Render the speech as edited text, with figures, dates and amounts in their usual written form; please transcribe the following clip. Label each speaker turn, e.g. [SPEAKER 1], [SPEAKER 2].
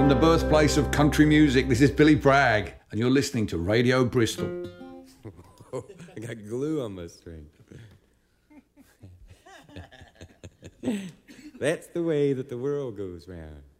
[SPEAKER 1] From the birthplace of country music, this is Billy Bragg, and you're listening to Radio Bristol.
[SPEAKER 2] I got glue on my string. That's the way that the world goes round.